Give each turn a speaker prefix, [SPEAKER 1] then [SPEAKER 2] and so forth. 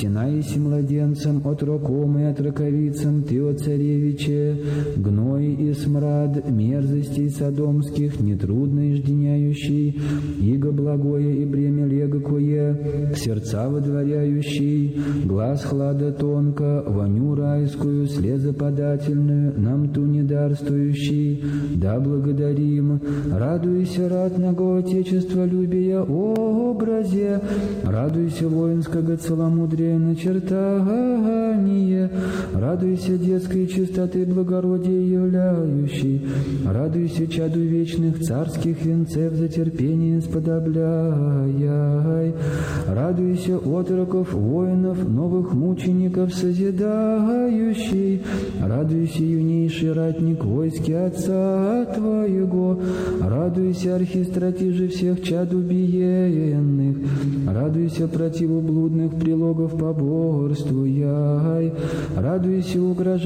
[SPEAKER 1] стенаися младенцем, отроком и отроковицам ты, о царевиче, гной и смрад мерзостей содомских, нетрудно ижденяющий, иго благое и бремя легкое, к сердца водворяющий, глаз хлада тонко, воню райскую, слезоподательную, нам ту недарствующий, да благодарим, радуйся ратного отечества любия образе, радуйся воинского целомудрия начертание, радуйся детской чистоты благородия являющей, радуйся чаду вечных царских венцев за терпение сподобляй, радуйся отроков, воинов, новых мучеников созидающий, радуйся юнейший ратник войски Отца Твоего, радуйся архистратиже всех чад убиенных, радуйся противу блудных прилогов поборствуяй, радуйся угрожающих